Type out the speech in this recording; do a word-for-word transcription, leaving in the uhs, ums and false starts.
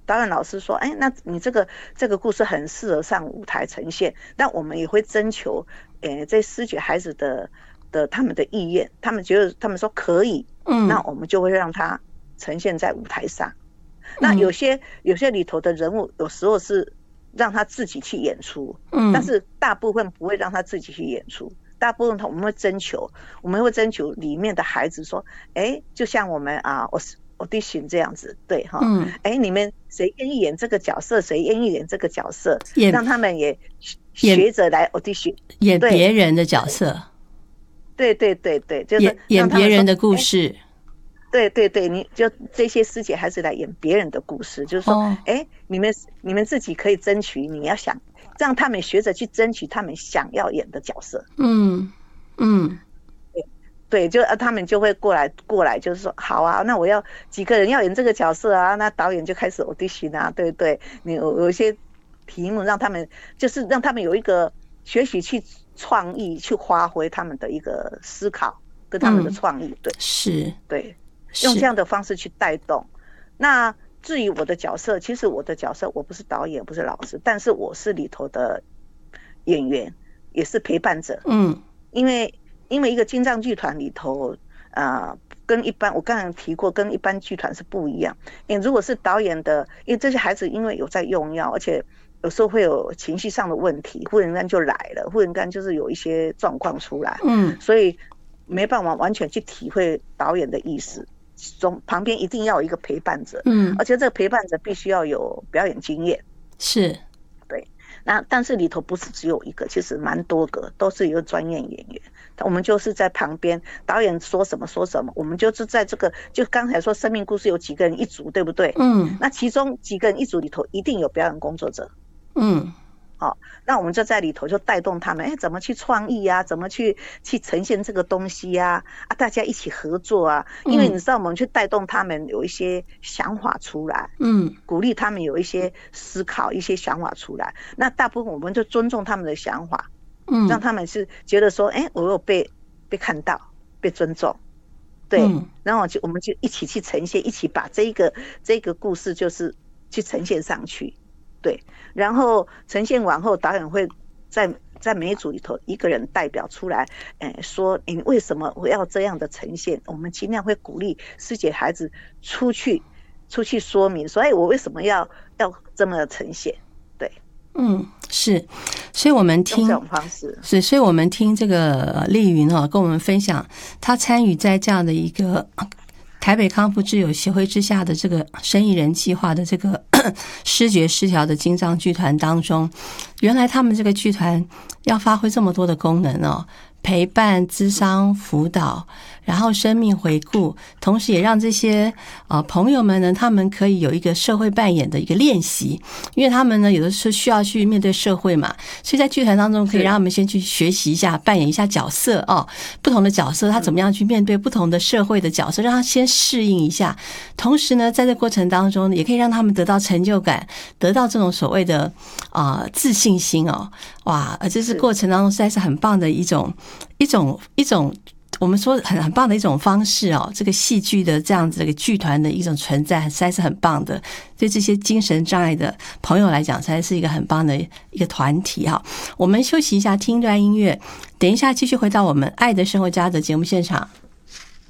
导演老师说，哎，那你这个这个故事很适合上舞台呈现，但我们也会征求，呃，这失觉孩子的的他们的意愿，他们觉得他们说可以， 嗯， 那我们就会让他呈现在舞台上。那有些有些里头的人物，有时候是让他自己去演出，嗯，但是大部分不会让他自己去演出，大部分我们会征求，我们会征求里面的孩子说，哎，就像我们啊，我 audition 这样子，对哈，嗯，哎，你们谁愿意演这个角色，谁愿意演这个角色，让他们也学着来 audition 演别人的角色， 对对对对，就是演别人的故事。 对对对，你就这些师姐还是来演别人的故事，就是说，哎、哦，你们你们自己可以争取，你要想让他们学着去争取他们想要演的角色。 嗯嗯， 对对，就他们就会过来过来，就是说，好啊，那我要几个人要演这个角色啊，那导演就开始 audition 啊，对对，你有有一些题目让他们就是让他们有一个学习去创意，去发挥他们的一个思考跟他们的创意，嗯、对， 是， 对。用这样的方式去带动。那至于我的角色，其实我的角色我不是导演，不是老师，但是我是里头的演员，也是陪伴者。嗯，因为因为一个精障剧团里头，呃，跟一般我刚才提过，跟一般剧团是不一样。因为如果是导演的，因为这些孩子因为有在用药，而且有时候会有情绪上的问题，忽然间就来了，忽然间就是有一些状况出来。嗯，所以没办法完全去体会导演的意思。中旁边一定要有一个陪伴者，嗯，而且这个陪伴者必须要有表演经验， 是， 对。那但是里头不是只有一个，其实蛮多个，都是一个专业演员。我们就是在旁边，导演说什么说什么，我们就是在这个，就刚才说生命故事有几个人一组，对不对？嗯。那其中几个人一组里头，一定有表演工作者，嗯。好、哦，那我们就在里头就带动他们，哎，怎么去创意啊？怎么去去呈现这个东西呀、啊？啊，大家一起合作啊！因为你知道，我们去带动他们有一些想法出来，嗯，鼓励他们有一些思考、一些想法出来。那大部分我们就尊重他们的想法，嗯，让他们是觉得说，哎，我有被被看到、被尊重，对，嗯、然后就我们就一起去呈现，一起把这一个这个故事就是去呈现上去。对，然后呈现完后，导演会在在每一组里头一个人代表出来，呃，说你为什么我要这样的呈现？我们尽量会鼓励师姐孩子出去出去说明，所以我为什么要要这么呈现？对， 嗯，是，所以我们听这种方式， 是，所以我们听这个丽云哈、哦、跟我们分享，她参与在这样的一个台北康复之友协会之下的这个生意人计划的这个视觉失调的精障剧团当中，原来他们这个剧团要发挥这么多的功能哦，陪伴、諮商、輔導，然后生命回顾，同时也让这些呃朋友们呢，他们可以有一个社会扮演的一个练习，因为他们呢有的时候需要去面对社会嘛，所以在剧团当中可以让他们先去学习一下，扮演一下角色哦，不同的角色他怎么样去面对不同的社会的角色，让他先适应一下，同时呢在这过程当中也可以让他们得到成就感，得到这种所谓的啊、呃、自信心哦，哇，这是过程当中实在是很棒的一种一种一种。我们说很很棒的一种方式哦，这个戏剧的这样子的剧团的一种存在，实在是很棒的。对这些精神障碍的朋友来讲，实在是一个很棒的一个团体哈。我们休息一下，听一段音乐，等一下继续回到我们爱的生活家的节目现场。